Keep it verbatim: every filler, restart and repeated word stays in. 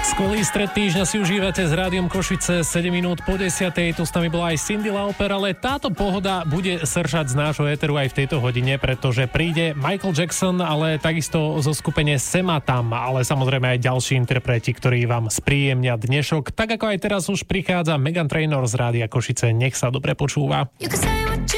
Skvelý stred týždňa si užívate s Rádiom Košice, sedem minút po desiatej. Tu s nami bola aj Cyndi Lauper, ale táto pohoda bude sršať z nášho éteru aj v tejto hodine, pretože príde Michael Jackson, ale takisto zo skupenie Sema tam, ale samozrejme aj ďalší interpreti, ktorí vám spríjemnia dnešok. Tak ako aj teraz už prichádza Meghan Trainor z Rádia Košice. Nech sa dobre počúva. You could say